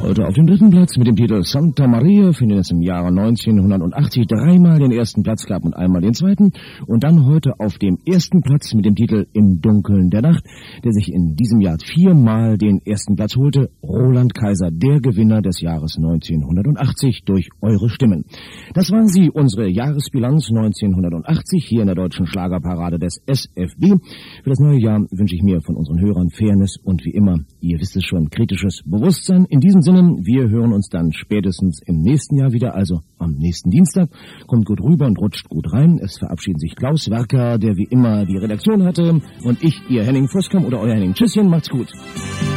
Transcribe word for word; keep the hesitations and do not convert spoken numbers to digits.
Heute auf dem dritten Platz mit dem Titel Santa Maria, findet es im Jahre neunzehnhundertachtzig dreimal den ersten Platz gab und einmal den zweiten. Und dann heute auf dem ersten Platz mit dem Titel Im Dunkeln der Nacht, der sich in diesem Jahr viermal den ersten Platz holte. Roland Kaiser, der Gewinner des Jahres neunzehnhundertachtzig durch eure Stimmen. Das waren sie, unsere Jahresbilanz neunzehnhundertachtzig hier in der deutschen Schlagerparade des S F B. Für das neue Jahr wünsche ich mir von unseren Hörern Fairness und wie immer, ihr wisst es schon, kritisches Bewusstsein. In diesem Sinne, wir hören uns dann spätestens im nächsten Jahr wieder, also am nächsten Dienstag. Kommt gut rüber und rutscht gut rein. Es verabschieden sich Klaus Werker, der wie immer die Redaktion hatte, und ich, ihr Henning Voskamp oder euer Henning. Tschüsschen, macht's gut.